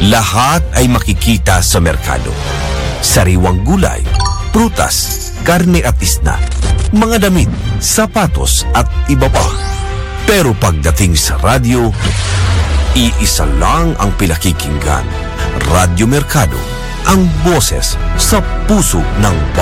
Lahat ay makikita sa merkado. Sariwang gulay, prutas, karne at isda, mga damit, sapatos at iba pa. Pero pagdating sa radyo, iisa lang ang pinakikinggan. Radyo Mercado, ang boses sa puso ng